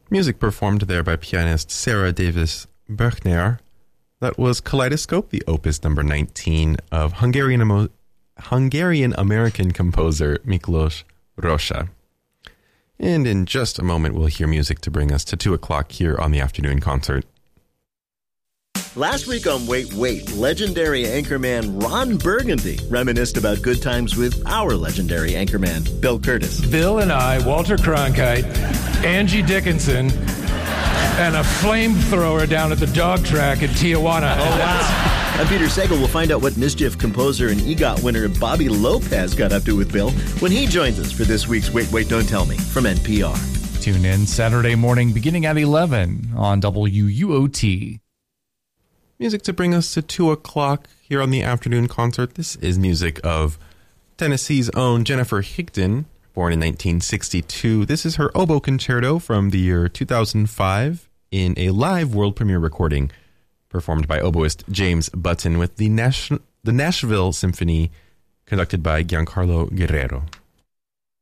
Music performed there by pianist Sarah Davis Berchner. That was Kaleidoscope, the opus number 19 of Hungarian-American composer Miklos Rozsa. And in just a moment, we'll hear music to bring us to 2 o'clock here on the afternoon concert. Last week on Wait, Wait, legendary anchorman Ron Burgundy reminisced about good times with our legendary anchorman, Bill Curtis. Bill and I, Walter Cronkite, Angie Dickinson, and a flamethrower down at the dog track in Tijuana. Oh, wow. I'm Peter Sagal. We'll find out what Mischief composer and EGOT winner Bobby Lopez got up to with Bill when he joins us for this week's Wait, Wait, Don't Tell Me from NPR. Tune in Saturday morning beginning at 11 on WUOT. Music to bring us to 2 o'clock here on the afternoon concert. This is music of Tennessee's own Jennifer Higdon, born in 1962. This is her oboe concerto from the year 2005 in a live world premiere recording performed by oboist James Button with the Nashville Symphony conducted by Giancarlo Guerrero.